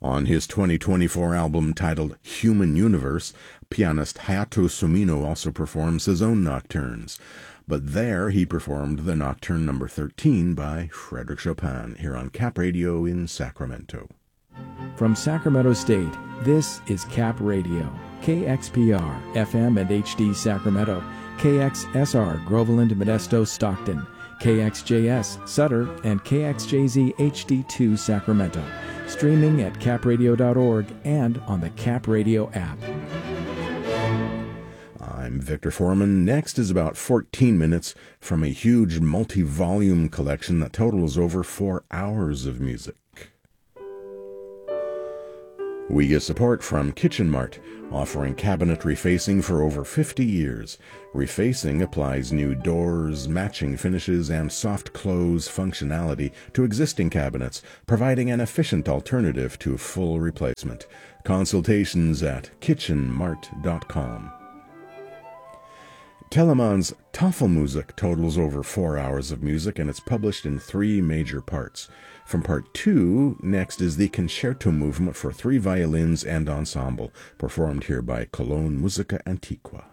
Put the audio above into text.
On his 2024 album titled Human Universe, pianist Hayato Sumino also performs his own nocturnes. But there he performed the Nocturne No. 13 by Frédéric Chopin here on Cap Radio in Sacramento. From Sacramento State, this is Cap Radio, KXPR, FM and HD Sacramento, KXSR, Groveland, Modesto, Stockton, KXJS, Sutter, and KXJZ HD2 Sacramento. Streaming at capradio.org and on the Cap Radio app. I'm Victor Foreman. Next is about 14 minutes from a huge multi-volume collection that totals over 4 hours of music. We get support from Kitchen Mart, offering cabinet refacing for over 50 years. Refacing applies new doors, matching finishes, and soft close functionality to existing cabinets, providing an efficient alternative to full replacement. Consultations at kitchenmart.com. Telemann's Tafelmusik totals over 4 hours of music, and it's published in 3 major parts. From part 2, next is the concerto movement for 3 violins and ensemble, performed here by Cologne Musica Antiqua.